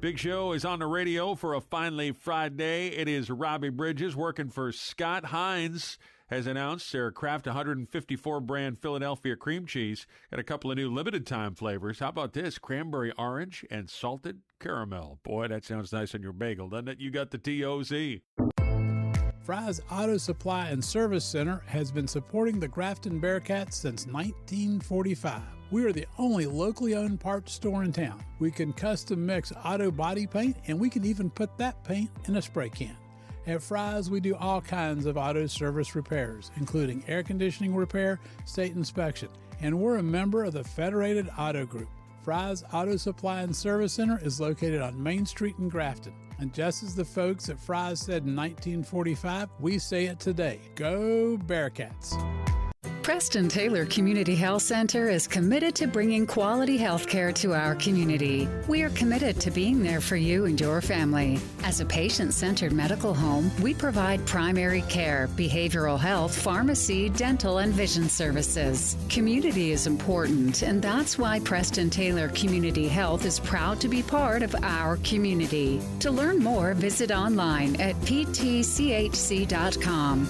Big Show is on the radio for a finally Friday. It is Robbie Bridges working for Scott. Heinz has announced their Kraft 154 brand Philadelphia cream cheese. Got a couple of new limited time flavors. How about this? Cranberry orange and salted caramel. Boy, that sounds nice on your bagel, doesn't it? You got the TOZ. Fry's Auto Supply and Service Center has been supporting the Grafton Bearcats since 1945. We are the only locally owned parts store in town. We can custom mix auto body paint, and we can even put that paint in a spray can. At Fry's, we do all kinds of auto service repairs, including air conditioning repair, state inspection, and we're a member of the Federated Auto Group. Fry's Auto Supply and Service Center is located on Main Street in Grafton. And just as the folks at Fry's said in 1945, we say it today. Go Bearcats! Preston Taylor Community Health Center is committed to bringing quality health care to our community. We are committed to being there for you and your family. As a patient-centered medical home, we provide primary care, behavioral health, pharmacy, dental, and vision services. Community is important, and that's why Preston Taylor Community Health is proud to be part of our community. To learn more, visit online at ptchc.com.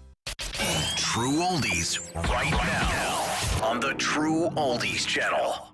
True Oldies right now on the True Oldies channel.